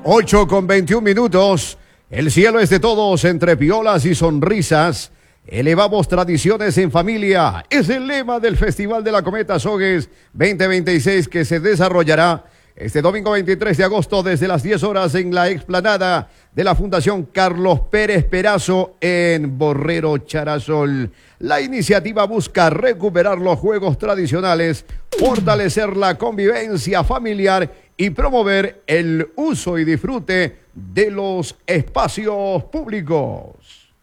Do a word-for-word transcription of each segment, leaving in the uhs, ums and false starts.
ocho con veintiún minutos. El cielo es de todos, entre piolas y sonrisas. Elevamos tradiciones en familia. Es el lema del Festival de la Cometa Azogues veinte veintiséis, que se desarrollará este domingo veintitrés de agosto desde las diez horas en la explanada de la Fundación Carlos Pérez Perazo en Borrero Charasol. La iniciativa busca recuperar los juegos tradicionales, fortalecer la convivencia familiar y promover el uso y disfrute de los espacios públicos.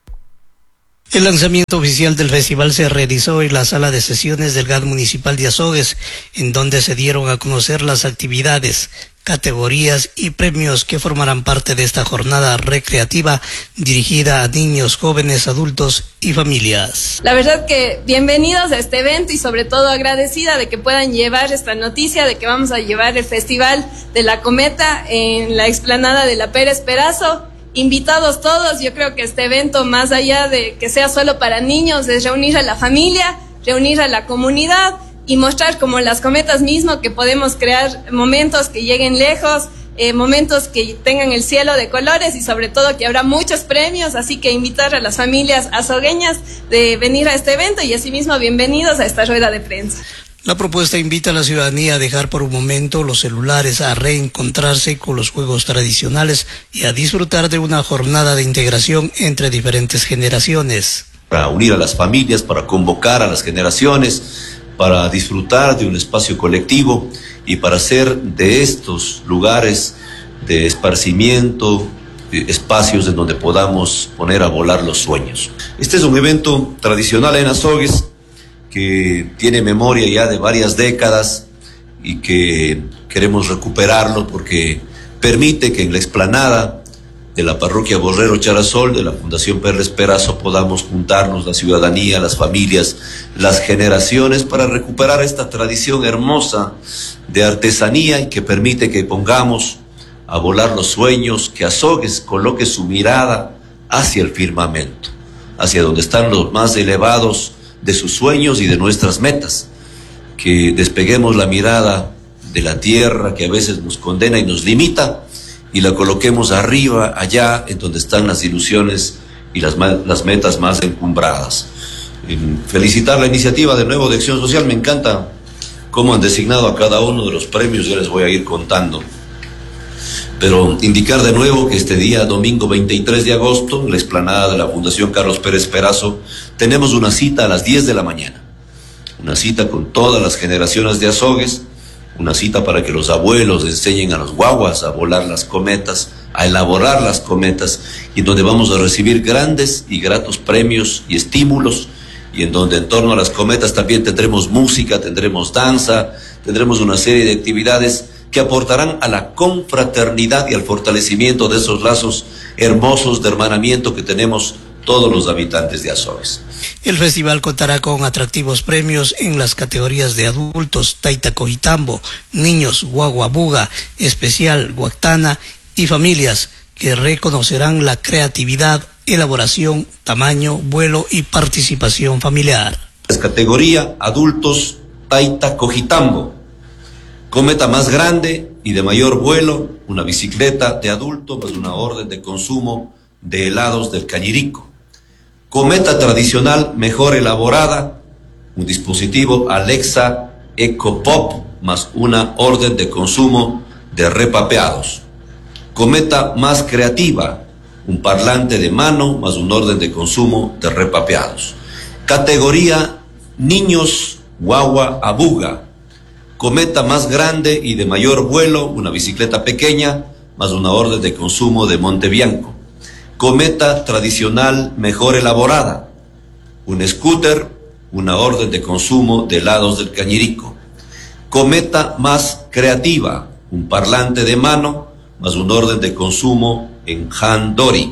El lanzamiento oficial del festival se realizó en la sala de sesiones del G A D municipal de Azogues, en donde se dieron a conocer las actividades, categorías y premios que formarán parte de esta jornada recreativa dirigida a niños, jóvenes, adultos y familias. La verdad que bienvenidos a este evento y sobre todo agradecida de que puedan llevar esta noticia de que vamos a llevar el Festival de la Cometa en la explanada de la Pérez Perazo. Invitados todos. Yo creo que este evento, más allá de que sea solo para niños, es reunir a la familia, reunir a la comunidad y mostrar como las cometas mismo que podemos crear momentos que lleguen lejos, eh, momentos que tengan el cielo de colores y sobre todo que habrá muchos premios, así que invitar a las familias azogueñas de venir a este evento y asimismo bienvenidos a esta rueda de prensa. La propuesta invita a la ciudadanía a dejar por un momento los celulares, a reencontrarse con los juegos tradicionales y a disfrutar de una jornada de integración entre diferentes generaciones. Para unir a las familias, para convocar a las generaciones, para disfrutar de un espacio colectivo y para hacer de estos lugares de esparcimiento espacios en donde podamos poner a volar los sueños. Este es un evento tradicional en Azogues, que tiene memoria ya de varias décadas y que queremos recuperarlo porque permite que en la explanada de la parroquia Borrero Charasol, de la Fundación Pérez Perazo, podamos juntarnos la ciudadanía, las familias, las generaciones para recuperar esta tradición hermosa de artesanía y que permite que pongamos a volar los sueños, que Azogues coloque su mirada hacia el firmamento, hacia donde están los más elevados de sus sueños y de nuestras metas, que despeguemos la mirada de la tierra que a veces nos condena y nos limita y la coloquemos arriba, allá en donde están las ilusiones y las, las metas más encumbradas. Felicitar la iniciativa de nuevo de Acción Social. Me encanta cómo han designado a cada uno de los premios, ya les voy a ir contando. Pero indicar de nuevo que este día, domingo veintitrés de agosto, en la explanada de la Fundación Carlos Pérez Perazo, tenemos una cita a las diez de la mañana. Una cita con todas las generaciones de Azogues, una cita para que los abuelos enseñen a los guaguas a volar las cometas, a elaborar las cometas, y en donde vamos a recibir grandes y gratos premios y estímulos, y en donde en torno a las cometas también tendremos música, tendremos danza, tendremos una serie de actividades que aportarán a la confraternidad y al fortalecimiento de esos lazos hermosos de hermanamiento que tenemos todos los habitantes de Azogues. El festival contará con atractivos premios en las categorías de adultos, Taita Cojitambo, niños, Guaguabuga, especial, Guactana y familias, que reconocerán la creatividad, elaboración, tamaño, vuelo y participación familiar. La categoría adultos, Taita Cojitambo. Cometa más grande y de mayor vuelo, una bicicleta de adulto más una orden de consumo de helados del Cañirico. Cometa tradicional mejor elaborada, un dispositivo Alexa Eco Pop más una orden de consumo de repapeados. Cometa más creativa, un parlante de mano más un orden de consumo de repapeados. Categoría niños guagua abuga. Cometa más grande y de mayor vuelo, una bicicleta pequeña, más una orden de consumo de Montebianco. Cometa tradicional mejor elaborada, un scooter, una orden de consumo de helados del Cañirico. Cometa más creativa, un parlante de mano, más un orden de consumo en Handori.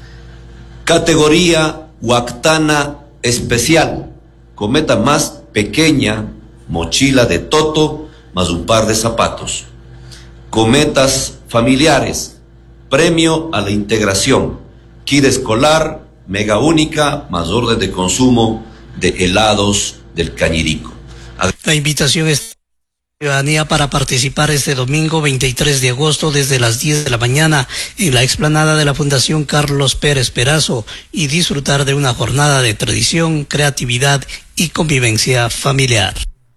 Categoría Guactana especial, cometa más pequeña, mochila de toto, más un par de zapatos. Cometas familiares, premio a la integración, kit escolar, mega única, más orden de consumo de helados del Cañirico. La invitación es Ciudadanía para participar este domingo veintitrés de agosto desde las diez de la mañana en la explanada de la Fundación Carlos Pérez Perazo y disfrutar de una jornada de tradición, creatividad y convivencia familiar.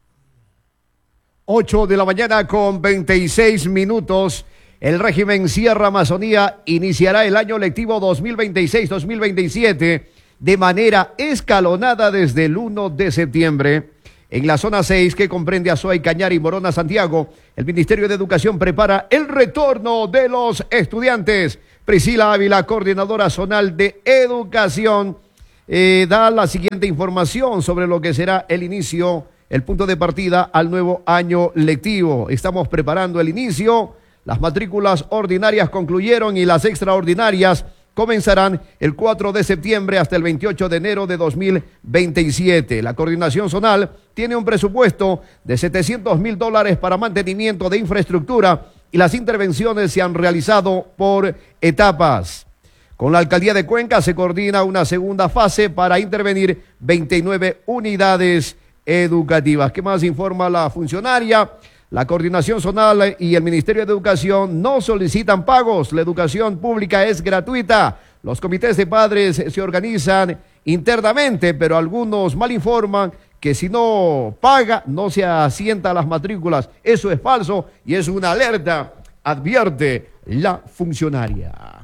ocho de la mañana con veintiséis minutos. El régimen Sierra Amazonía iniciará el año lectivo dos mil veintiséis dos mil veintisiete de manera escalonada desde el uno de septiembre. En la zona seis, que comprende Azuay, Cañar y Morona, Santiago, el Ministerio de Educación prepara el retorno de los estudiantes. Priscila Ávila, coordinadora zonal de educación, eh, da la siguiente información sobre lo que será el inicio, el punto de partida al nuevo año lectivo. Estamos preparando el inicio, las matrículas ordinarias concluyeron y las extraordinarias comenzarán el cuatro de septiembre hasta el veintiocho de enero de dos mil veintisiete. La coordinación zonal tiene un presupuesto de setecientos mil dólares para mantenimiento de infraestructura y las intervenciones se han realizado por etapas. Con la Alcaldía de Cuenca se coordina una segunda fase para intervenir veintinueve unidades educativas. ¿Qué más informa la funcionaria? La coordinación zonal y el Ministerio de Educación no solicitan pagos. La educación pública es gratuita. Los comités de padres se organizan internamente, pero algunos mal informan que si no paga, no se asienta a las matrículas. Eso es falso y es una alerta, advierte la funcionaria.